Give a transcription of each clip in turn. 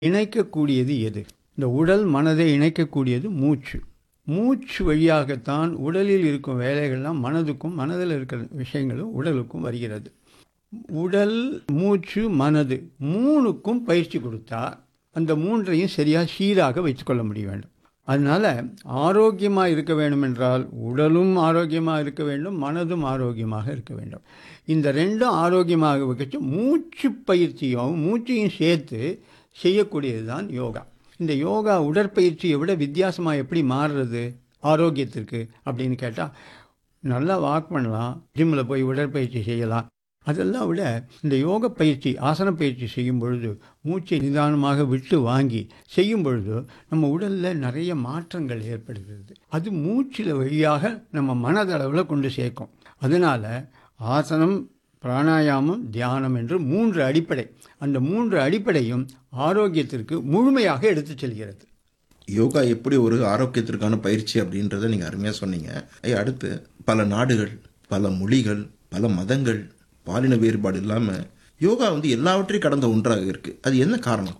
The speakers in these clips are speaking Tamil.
இணைக்கக்கூடியது எது? இந்த உடல் மனதை இணைக்கக்கூடியது மூச்சு. மூச்சு வழியாகத்தான் உடலில் இருக்கும் வேலைகள்லாம் மனதுக்கும், மனதில் இருக்கிற விஷயங்களும் உடலுக்கும் வருகிறது. உடல், மூச்சு, மனது 3க்கும் பயிற்சி கொடுத்தா அந்த 3ஐயும் சரியாக சீராக வைத்துக்கொள்ள முடிய வேண்டும். அதனால் ஆரோக்கியமாக இருக்க வேண்டும் என்றால் உடலும் ஆரோக்கியமாக இருக்க வேண்டும், மனதும் ஆரோக்கியமாக இருக்க வேண்டும். இந்த ரெண்டும் ஆரோக்கியமாக வச்சு மூச்சு பயிற்சியும் மூச்சையும் சேர்த்து செய்யக்கூடியது தான் யோகா. இந்த யோகா உடற்பயிற்சியை விட வித்தியாசமாக எப்படி மாறுறது ஆரோக்கியத்திற்கு அப்படின்னு கேட்டால், நல்லா வாக் பண்ணலாம், ஜிம்மில் போய் உடற்பயிற்சி செய்யலாம். அதெல்லாம் விட இந்த யோக பயிற்சி, ஆசன பயிற்சி செய்யும் பொழுது மூச்சை நிதானமாக விட்டு வாங்கி செய்யும் பொழுது நம்ம உடலில் நிறைய மாற்றங்கள் ஏற்படுகிறது. அது மூச்சில் வழியாக நம்ம மனதளவில் கொண்டு சேர்க்கும். அதனால் ஆசனம், பிராணாயாமம், தியானம் என்று 3 அடிப்படை. அந்த 3 அடிப்படையும் ஆரோக்கியத்திற்கு முழுமையாக எடுத்து செல்கிறது. யோகா எப்படி ஒரு ஆரோக்கியத்திற்கான பயிற்சி அப்படின்றத நீங்கள் அருமையாக சொன்னீங்க. அடுத்து பல நாடுகள், பல மொழிகள், பல மதங்கள், பாலின வேறுபாடு இல்லாமல் யோகா எல்லாவற்றையும் கடந்த ஒன்றாக இருக்குது. அது என்ன காரணம்?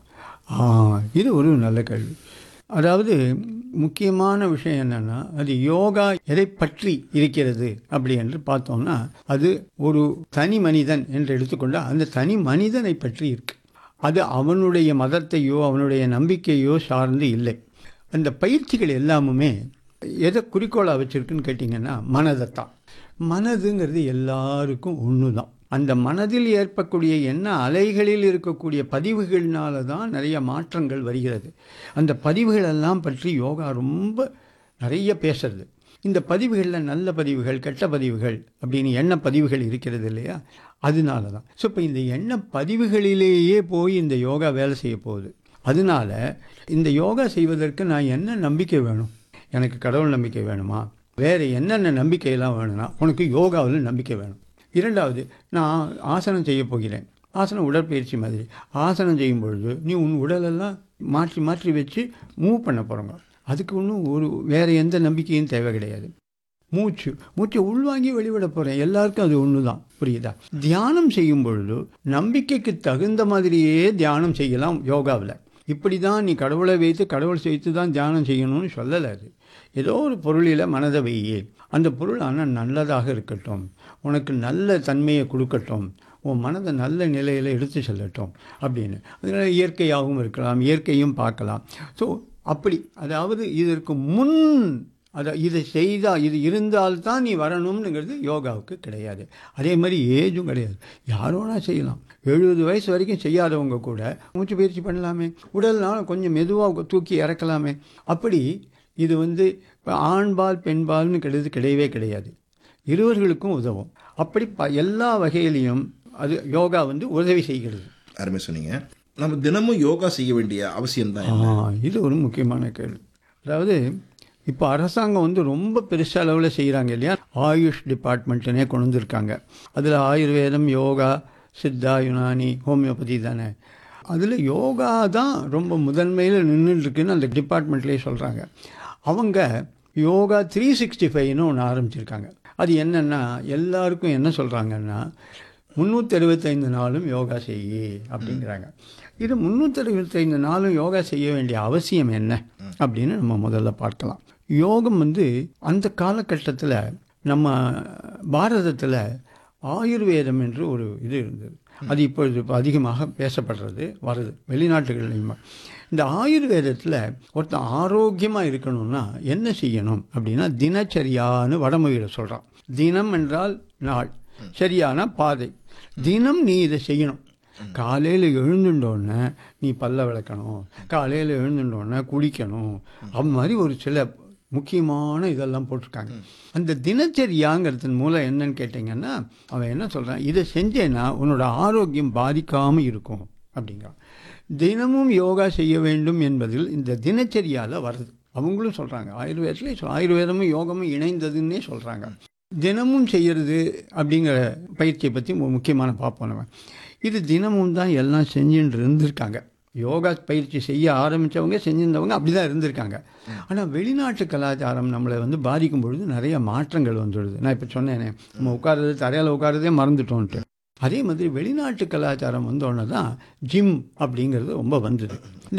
இது ஒரு நல்ல கேள்வி. அதாவது முக்கியமான விஷயம் என்னென்னா, அது யோகா எதை பற்றி இருக்கிறது அப்படி என்று பார்த்தோம்னா, அது ஒரு தனி மனிதன் என்று எடுத்துக்கொண்டால் அந்த தனி மனிதனை பற்றி இருக்கு. அது அவனுடைய மதத்தையோ அவனுடைய நம்பிக்கையோ சார்ந்து இல்லை. அந்த பயிற்சிகள் எல்லாமுமே எதை குறிக்கோளாக வச்சுருக்குன்னு கேட்டிங்கன்னா மனதைத்தான். மனதுங்கிறது எல்லாருக்கும் ஒன்று தான். அந்த மனதில் ஏற்படக்கூடிய எண்ண அலைகளில் இருக்கக்கூடிய பதிவுகள்னால தான் நிறைய மாற்றங்கள் வருகிறது. அந்த பதிவுகளெல்லாம் பற்றி யோகா ரொம்ப நிறைய பேசுறது. இந்த பதிவுகளில் நல்ல பதிவுகள், கெட்ட பதிவுகள் அப்படின்னு எண்ண பதிவுகள் இருக்கிறது இல்லையா, அதனால தான். ஸோ இப்போ இந்த எண்ண பதிவுகளிலேயே போய் இந்த யோகா வேலை செய்ய போகுது. அதனால இந்த யோகா செய்வதற்கு நான் என்ன நம்பிக்கை வேணும்? எனக்கு கடவுள் நம்பிக்கை வேணுமா? வேறு என்னென்ன நம்பிக்கையெல்லாம் வேணும்னா உனக்கு யோகாவில் நம்பிக்கை வேணும். 2வது, நான் ஆசனம் செய்ய போகிறேன். ஆசனம் உடற்பயிற்சி மாதிரி. ஆசனம் செய்யும் பொழுது நீ உன் உடலெல்லாம் மாற்றி மாற்றி வச்சு மூவ் பண்ண போகிறோங்க. அதுக்கு ஒன்றும் வேறு எந்த நம்பிக்கையும் தேவை கிடையாது. மூச்சை உள்வாங்கி வெளிவிட போகிறேன். எல்லாருக்கும் அது ஒன்று தான். புரியுதா? தியானம் செய்யும் பொழுது நம்பிக்கைக்கு தகுந்த மாதிரியே தியானம் செய்யலாம் யோகாவில். இப்படி தான் நீ கடவுளை வைத்து தான் தியானம் செய்யணும்னு சொல்லலை. அது ஏதோ ஒரு பொருளில் மனதை வையே. அந்த பொருள் ஆனால் நல்லதாக இருக்கட்டும், உனக்கு நல்ல தன்மையை கொடுக்கட்டும், உன் மனதை நல்ல நிலையில் எடுத்து செல்லட்டும் அப்படின்னு. அதனால் இயற்கையாகவும் இருக்கலாம், இயற்கையும் பார்க்கலாம். ஸோ அப்படி, அதாவது இதற்கு முன் இதை செய்தால், இது இருந்தால்தான் நீ வரணும்னுங்கிறது யோகாவுக்கு கிடையாது. அதே மாதிரி ஏஜும் கிடையாது. யாரோனா செய்யலாம். 70 வயசு வரைக்கும் செய்யாதவங்க கூட மூச்சு பயிற்சி பண்ணலாமே, உடல்னால கொஞ்சம் மெதுவாக தூக்கி இறக்கலாமே. அப்படி இது இப்போ ஆண்பால் பெண்பால்னு கிடையவே கிடையாது. இருவர்களுக்கும் உதவும். அப்படி எல்லா வகையிலையும் அது யோகா உதவி செய்கிறது. அருமை சொன்னீங்க. நம்ம தினமும் யோகா செய்ய வேண்டிய அவசியம் தான். இது ஒரு முக்கியமான கேள்வி. அதாவது இப்போ அரசாங்கம் ரொம்ப பெருசு அளவில் செய்கிறாங்க இல்லையா. ஆயுஷ் டிபார்ட்மெண்ட்டுனே கொண்டு வந்திருக்காங்க. அதில் ஆயுர்வேதம், யோகா, சித்தா, யுனானி, ஹோமியோபதி தானே. அதில் யோகா தான் ரொம்ப முதன்மையில் நின்றுட்டுருக்குன்னு அந்த டிபார்ட்மெண்ட்லேயே சொல்கிறாங்க. அவங்க யோகா 365ன்னு ஒன்று ஆரம்பிச்சிருக்காங்க. அது என்னென்னா, எல்லாருக்கும் என்ன சொல்கிறாங்கன்னா 365 நாளும் யோகா செய்யி அப்படிங்கிறாங்க. இது 365 நாளும் யோகா செய்ய வேண்டிய அவசியம் என்ன அப்படின்னு நம்ம முதல்ல பார்க்கலாம். யோகம் அந்த காலகட்டத்தில் நம்ம பாரதத்தில் ஆயுர்வேதம் என்று ஒரு இது இருந்தது. அது இப்பொழுது அதிகமாக பேசப்படுறது வருது வெளிநாட்டுகள்லையும். இந்த ஆயுர்வேதத்தில் ஒருத்தன் ஆரோக்கியமாக இருக்கணும்னா என்ன செய்யணும் அப்படின்னா, தினச்சரியான்னு வடமொழியில் சொல்கிறான். தினம் என்றால் நாள், சரியான பாதை. தினம் நீ இதை செய்யணும். காலையில் எழுந்துட்டோன்னே நீ பல்ல விளக்கணும், காலையில் எழுந்துட்டோன்னே குளிக்கணும். அது மாதிரி ஒரு சில முக்கியமான இதெல்லாம் போட்டிருக்காங்க. அந்த தினச்சரியாங்கிறதன் மூலம் என்னன்னு கேட்டிங்கன்னா, அவன் என்ன சொல்கிறான், இதை செஞ்சேன்னா உன்னோட ஆரோக்கியம் பாதிக்காமல் இருக்கும் அப்படிங்கிறான். தினமும் யோகா செய்ய வேண்டும் என்பதில் இந்த தினச்சரியால் வருது. அவங்களும் சொல்கிறாங்க. ஆயுர்வேதமும் யோகமும் இணைந்ததுன்னே சொல்கிறாங்க. தினமும் செய்கிறது அப்படிங்கிற பயிற்சியை பற்றி முக்கியமான பார்ப்போம் நம்ம. இது தினமும் தான் எல்லாம் செஞ்சுட்டு இருந்திருக்காங்க. யோகா பயிற்சி செய்ய ஆரம்பித்தவங்க, செஞ்சிருந்தவங்க அப்படி தான் இருந்திருக்காங்க. ஆனால் வெளிநாட்டு கலாச்சாரம் நம்மளை பாதிக்கும் பொழுது நிறைய மாற்றங்கள் வந்துடுது. நான் இப்போ சொன்னேனே, நம்ம உட்கார்றது தரையால் உட்காரதே மறந்துட்டோன்ட்டு. அதே மாதிரி வெளிநாட்டு கலாச்சாரம் வந்தோடனே தான் ஜிம் அப்படிங்கிறது ரொம்ப வந்தது. இந்த